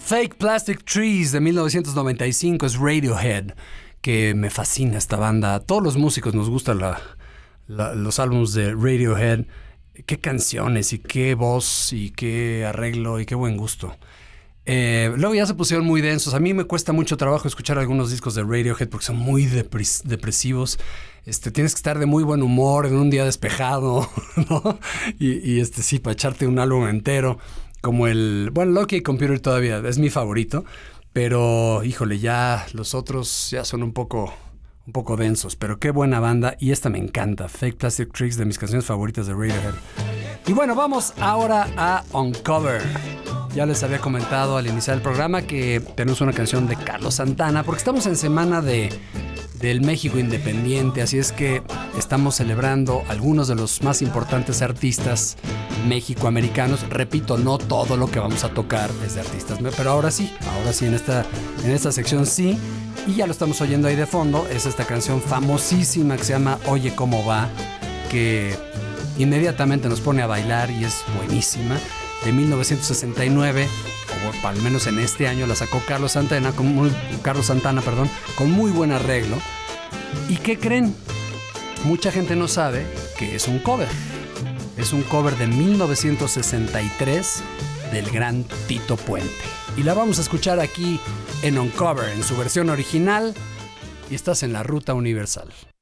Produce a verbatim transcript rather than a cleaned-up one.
Fake Plastic Trees de mil novecientos noventa y cinco es Radiohead, que me fascina esta banda. A todos los músicos nos gustan la, la, los álbumes de Radiohead. Qué canciones y qué voz y qué arreglo y qué buen gusto. Eh, luego ya se pusieron muy densos. A mí me cuesta mucho trabajo escuchar algunos discos de Radiohead porque son muy depres- depresivos. Este, tienes que estar de muy buen humor en un día despejado, ¿no? Y, y este sí, para echarte un álbum entero. Como el... Bueno, Lucky Computer todavía es mi favorito, pero híjole, ya los otros ya son un poco, un poco densos. Pero qué buena banda, y esta me encanta. Fake Plastic Trees, de mis canciones favoritas de Radiohead. Y bueno, vamos ahora a Uncover. Ya les había comentado al iniciar el programa que tenemos una canción de Carlos Santana, porque estamos en semana de... del México independiente, así es que estamos celebrando algunos de los más importantes artistas mexicoamericanos. Repito, no todo lo que vamos a tocar es de artistas, pero ahora sí, ahora sí en esta, en esta sección sí, y ya lo estamos oyendo ahí de fondo. Es esta canción famosísima que se llama Oye Cómo Va, que inmediatamente nos pone a bailar y es buenísima, de mil novecientos sesenta y nueve, o al menos en este año la sacó Carlos Santana, con muy, Carlos Santana, perdón, con muy buen arreglo. ¿Y qué creen? Mucha gente no sabe que es un cover. Es un cover de mil novecientos sesenta y tres del gran Tito Puente. Y la vamos a escuchar aquí en Uncover, en su versión original. Y estás en la Ruta Universal.